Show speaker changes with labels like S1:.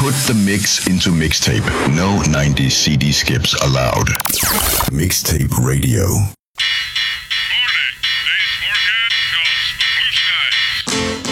S1: Put the mix into mixtape. No 90s CD skips allowed. Mixtape Radio.